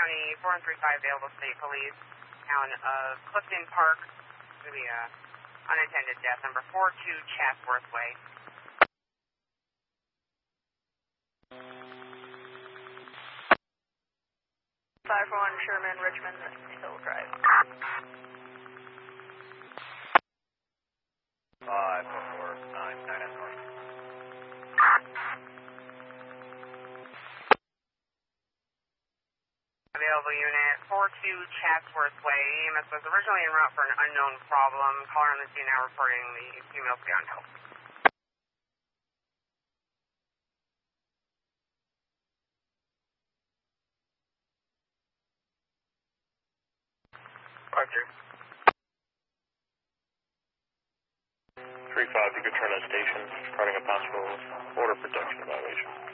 County 4135 available state police. Town of Clifton Park. It's going to be a unattended death. Number 42 Chatsworth Way. 541 Sherman, Richmond Hill Drive. 549 North. Available unit 42 Chatsworth Way. EMS was originally en route for an unknown problem. Caller on the scene now reporting the female's beyond help. Roger. 3-5, you could turn at station, starting a possible order protection violation.